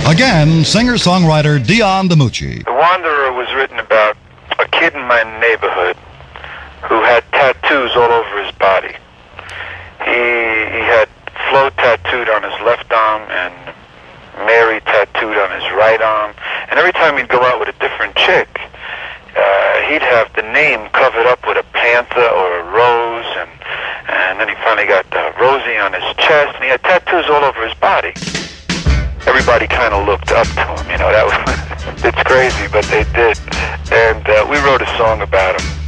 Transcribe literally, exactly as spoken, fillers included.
Again, singer-songwriter Dion DiMucci. The Wanderer was written about a kid in my neighborhood who had tattoos all over his body. He, he had Flo tattooed on his left arm and Mary tattooed on his right arm. And every time he'd go out with a different chick, uh, he'd have the name covered up with a panther or a rose. And, and then he finally got uh, Rosie on his chest. And he had tattoos all over his body. Everybody kind of looked up to him, you know. That was, it's crazy, but they did. And uh, we wrote a song about him.